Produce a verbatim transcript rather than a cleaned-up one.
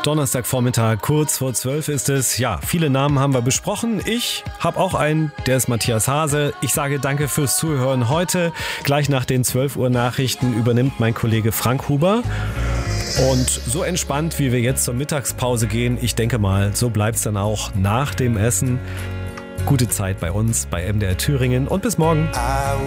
Donnerstagvormittag, kurz vor zwölf ist es. Ja, viele Namen haben wir besprochen. Ich habe auch einen, der ist Matthias Hase. Ich sage danke fürs Zuhören heute. Gleich nach den zwölf Uhr Nachrichten übernimmt mein Kollege Frank Huber. Und so entspannt, wie wir jetzt zur Mittagspause gehen, ich denke mal, so bleibt es dann auch nach dem Essen. Gute Zeit bei uns, bei M D R Thüringen und bis morgen.